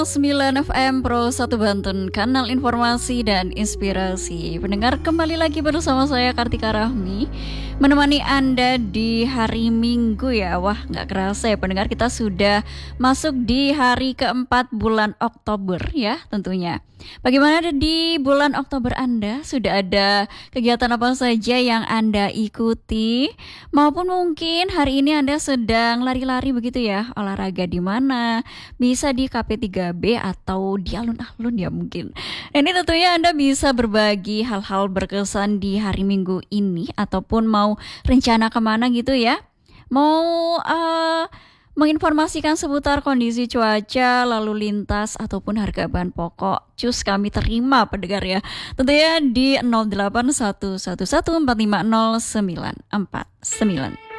9 FM Pro 1 Banten, kanal informasi dan inspirasi. Pendengar, kembali lagi bersama saya Kartika Rahmi, menemani Anda di hari Minggu ya. Wah, gak kerasa ya pendengar, kita sudah masuk di hari keempat bulan Oktober ya tentunya. Bagaimana di bulan Oktober Anda? Sudah ada kegiatan apa saja yang Anda ikuti? Maupun mungkin hari ini Anda sedang lari-lari begitu ya, olahraga di mana? Bisa di KP3B atau di alun-alun ya mungkin. Ini tentunya Anda bisa berbagi hal-hal berkesan di hari Minggu ini, ataupun mau rencana kemana gitu ya. Mau menginformasikan seputar kondisi cuaca, lalu lintas, ataupun harga bahan pokok. Cus kami terima pendengar ya. Tentunya di 0811145099.